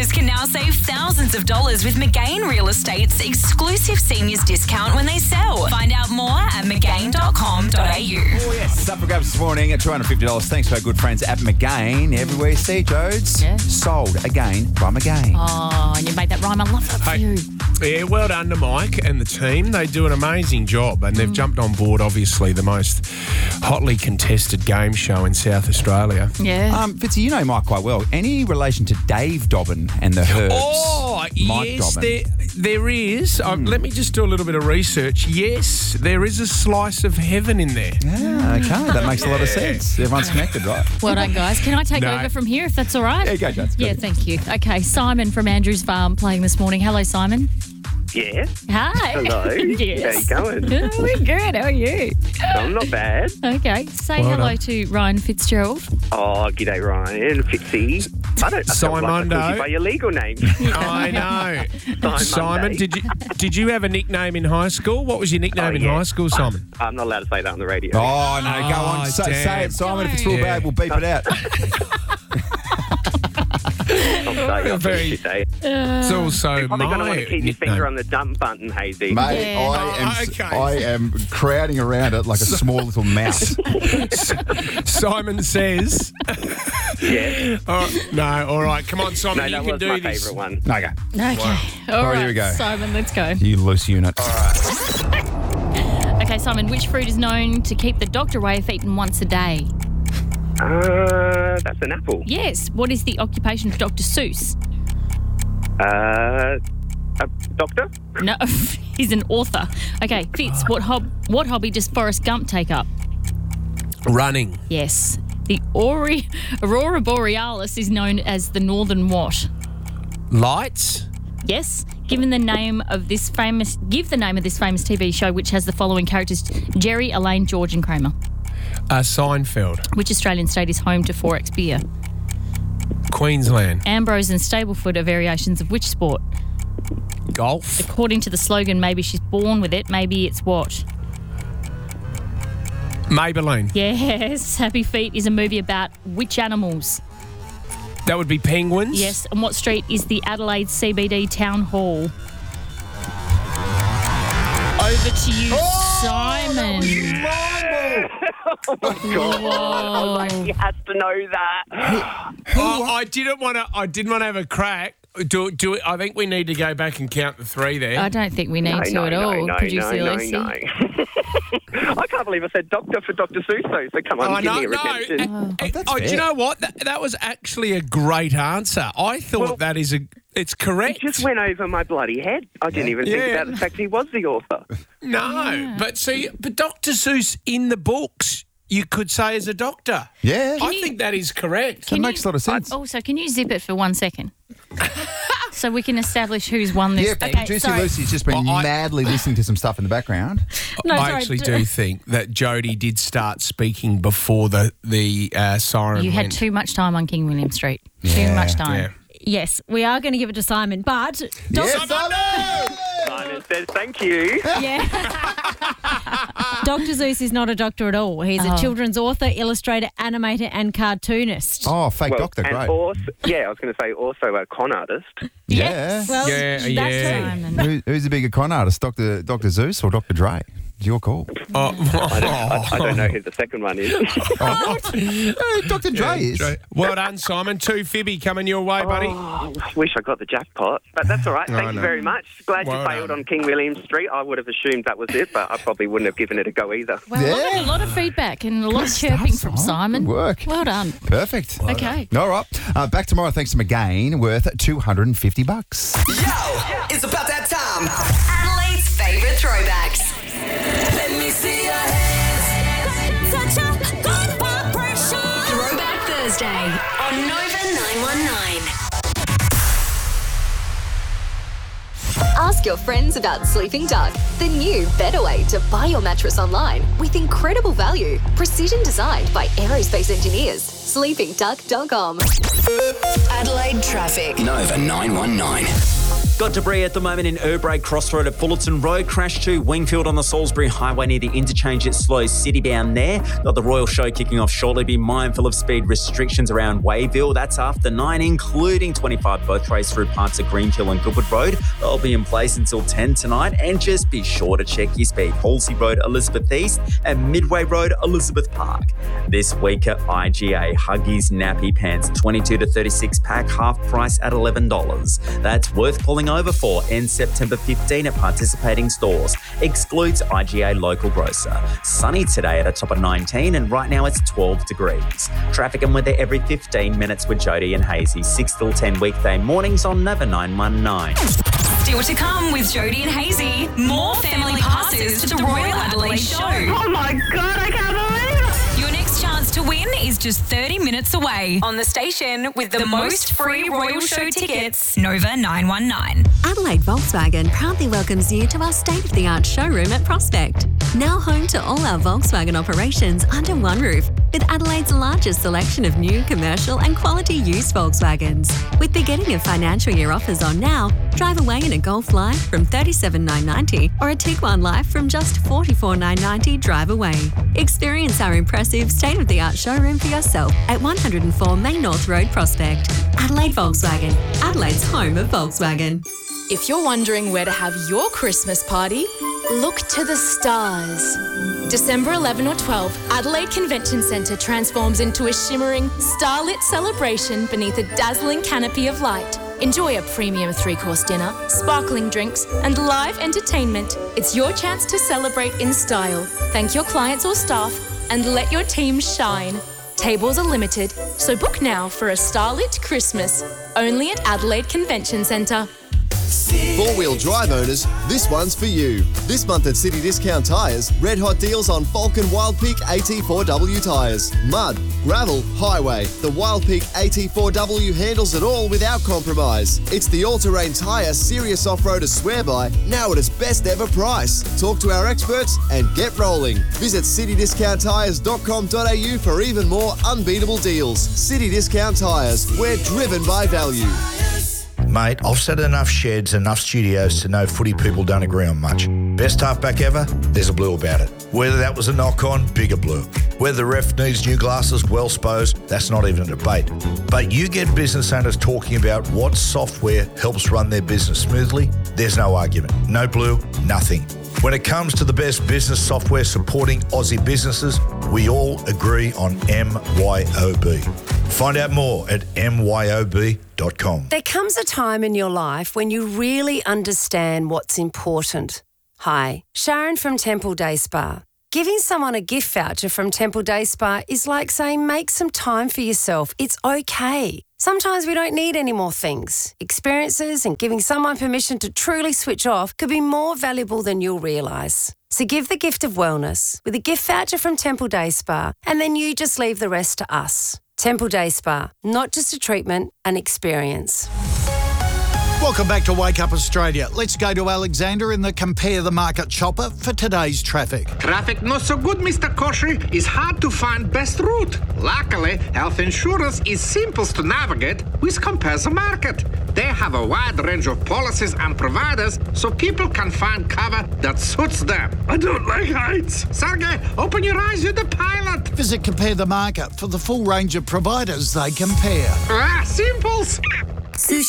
Listeners can now save thousands of dollars with McGain Real Estate's exclusive seniors discount when they sell. Find out more at McGain.com.au. Oh, yes. It's up for grabs this morning at $250. Thanks to our good friends at McGain. Everywhere you see, Jodes. Yeah. Sold again by McGain. Oh, and you made that rhyme. I love that for you. Yeah, well done to Mike and the team. They do an amazing job and they've jumped on board, obviously, the most hotly contested game show in South Australia. Yeah. Fitzy, you know Mike quite well. Any relation to Dave Dobbin and the Herbs? Oh, Mike yes, Dobbin. there is. Let me just do a little bit of research. Yes, there is a slice of heaven in there. Yeah, okay. That makes a lot of sense. Everyone's connected, right? Well done, guys. Can I take No. over from here if that's all right? Yeah, go, Jodes. Yeah, thank you. Okay, Simon from Andrews Farm playing this morning. Hello, Simon. Yeah. Hi. Hello. Yes. How you going? Oh, we're good. How are you? I'm not bad. Okay. Say Well hello done. to Ryan Fitzgerald. Oh, g'day, Ryan. Fitzy. I feel like I called you by your legal name. I know. Simon, Monday. did you have a nickname in high school? What was your nickname in yeah. high school, Simon? I'm not allowed to say that on the radio. Oh, no, go on. Oh, Say damn. it, Simon. If it's real bad, we'll beep it out. I'm sorry. I very- appreciate it. It's also Probably my going to want to keep your finger on the dump button, Hazy. Mate, Yeah. I am crowding around it like a small little mouse. Simon says. Yeah. All right. Come on, Simon, No, you that can was do my this. favourite one. Okay. Okay. All right, here we go. Simon, let's go. You loose unit. Okay, Simon, which fruit is known to keep the doctor away if eaten once a day? That's an apple. Yes. What is the occupation of Dr. Seuss? A doctor? No, he's an author. Okay, Fitz, what hobby does Forrest Gump take up? Running. Yes. The Aurora Borealis is known as the Northern what? Lights. Yes. Give the name of this famous TV show which has the following characters: Jerry, Elaine, George, and Kramer. Seinfeld. Which Australian state is home to 4X beer? Queensland. Ambrose and Stableford are variations of which sport? Golf. According to the slogan, maybe she's born with it, maybe it's what? Maybelline. Yes. Happy Feet is a movie about which animals? That would be penguins. Yes. And what street is the Adelaide CBD Town Hall? Over to you, Simon. Oh, my God. I was like, he has to know that. I didn't want to have a crack. Do it. I think we need to go back and count the three there. I don't think we need to at all, Producer Lucy. I can't believe I said doctor for Dr. Seuss, though, so come on, give me a redemption. Do you know what? That was actually a great answer. I thought it's correct. It just went over my bloody head. I didn't even think about the fact he was the author. No, but Dr. Seuss in the books, you could say as a doctor. Yeah. I think that is correct. That makes a lot of sense. Also, can you zip it for 1 second? So we can establish who's won this. Yeah, Okay, Producer sorry. Lucy's just been madly listening to some stuff in the background. No, I sorry, actually do think that Jodie did start speaking before the siren You had went. too much time on King William Street. Too much time. Yeah. Yes, we are going to give it to Simon, but Yes, Simon! Simon says thank you. Dr. Seuss is not a doctor at all. He's a children's author, illustrator, animator, and cartoonist. Oh, fake doctor, and great. Also, I was going to say also a con artist. Yeah. Well, Yeah. Simon. Who's the bigger con artist, Dr. Zeus or Dr. Dre? It's your call. I don't know who the second one is. Dr. Dre is. Well done, Simon. 2 Fibby coming your way, buddy. Oh, I wish I got the jackpot. But that's all right. Thank you very much. Glad Well you failed done. on King William Street. I would have assumed that was it, but I probably wouldn't have given it a go either. Well, a lot of feedback and a lot of chirping from Simon. Good work. Well done. Perfect. Okay. All right. Back tomorrow thanks to McGain, worth $250. Yo, it's about that time. Adelaide's favourite throwbacks. Let me see your hands. Such a good vibration. Throwback Thursday on Nova 919. Ask your friends about Sleeping Duck, the new better way to buy your mattress online with incredible value, precision designed by aerospace engineers. SleepingDuck.com. Adelaide traffic. Nova 919. Got debris at the moment in Erbrae Crossroad at Fullerton Road. Crash to Wingfield on the Salisbury Highway near the interchange. It slows citybound there. Got the Royal Show kicking off shortly. Be mindful of speed restrictions around Wayville. That's after 9, including 25 both ways through parts of Greenhill and Goodwood Road. They'll be in place until 10 tonight. And just be sure to check your speed. Halsey Road, Elizabeth East and Midway Road, Elizabeth Park. This week at IGA, Huggies Nappy Pants, 22 to 36 pack, half price at $11. That's worth pulling over for. Ends September 15 at participating stores. Excludes IGA local grocer. Sunny today at a top of 19 and right now it's 12 degrees. Traffic and weather every 15 minutes with Jody and Hazy. 6 till 10 weekday mornings on Nova 919. Still to come with Jody and Hazy. More family passes to the Royal Adelaide Show. Oh my God, I can't believe it. Your next chance to win is just 30 minutes away on the station with the most free Royal Show tickets, Nova 919. Adelaide Volkswagen proudly welcomes you to our state-of-the-art showroom at Prospect. Now home to all our Volkswagen operations under one roof, with Adelaide's largest selection of new, commercial and quality used Volkswagens. With beginning of financial year offers on now, drive away in a Golf Life from $37,990 or a Tiguan Life from just $44,990 drive away. Experience our impressive state-of-the-art showroom for yourself at 104 Main North Road, Prospect. Adelaide Volkswagen, Adelaide's home of Volkswagen. If you're wondering where to have your Christmas party, look to the stars. December 11 or 12, Adelaide Convention Centre transforms into a shimmering, starlit celebration beneath a dazzling canopy of light. Enjoy a premium 3-course dinner, sparkling drinks, and live entertainment. It's your chance to celebrate in style, thank your clients or staff, and let your team shine. Tables are limited, so book now for a starlit Christmas, only at Adelaide Convention Centre. Four-wheel drive owners, this one's for you. This month at City Discount Tyres, red hot deals on Falcon Wildpeak AT4W tyres. Mud, gravel, highway. The Wildpeak AT4W handles it all without compromise. It's the all-terrain tyre serious off-roaders swear by, now at its best ever price. Talk to our experts and get rolling. Visit citydiscounttyres.com.au for even more unbeatable deals. City Discount Tyres, we're driven by value. Mate, I've set enough sheds, enough studios to know footy people don't agree on much. Best halfback ever? There's a blue about it. Whether that was a knock-on, bigger blue. Whether the ref needs new glasses, well supposed, that's not even a debate. But you get business owners talking about what software helps run their business smoothly, there's no argument. No blue, nothing. When it comes to the best business software supporting Aussie businesses, we all agree on MYOB. Find out more at myob.com. There comes a time in your life when you really understand what's important. Hi, Sharon from Temple Day Spa. Giving someone a gift voucher from Temple Day Spa is like saying make some time for yourself. It's okay. Sometimes we don't need any more things. Experiences and giving someone permission to truly switch off could be more valuable than you'll realise. So give the gift of wellness with a gift voucher from Temple Day Spa, and then you just leave the rest to us. Temple Day Spa, not just a treatment, an experience. Welcome back to Wake Up Australia. Let's go to Alexander in the Compare the Market chopper for today's traffic. Traffic not so good, Mr. Koshy. It's hard to find best route. Luckily, health insurance is simple to navigate with Compare the Market. They have a wide range of policies and providers so people can find cover that suits them. I don't like heights. Sergey, open your eyes, you're the pilot. Visit Compare the Market for the full range of providers they compare. Simples. Sushi